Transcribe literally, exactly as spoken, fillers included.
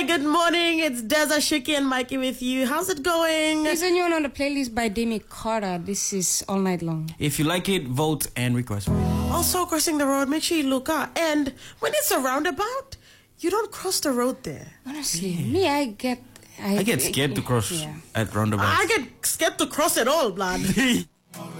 Hi, good morning. It's Deza, Shiki, and Mikey with you. How's it going? There's a new one on the playlist by Demi Carter. This is All Night Long. If you like it, vote and request for it. Also, crossing the road, make sure you look out. And when it's a roundabout, you don't cross the road there. Honestly, yeah. me, I get... I, I get scared to cross yeah. at roundabouts. I get scared to cross at all, blood.